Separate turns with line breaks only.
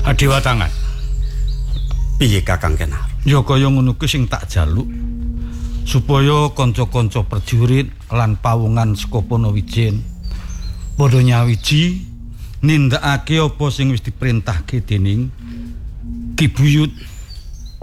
Dewa Tangan.
Piye Kakang Kenar?
Ya kaya ngono kuwi sing tak jaluk. Supaya kanca-kanca prajurit lan pawungan saka Ponowijen padha nyawiji nindakake apa sing wis diperintahke dening Ki Buyut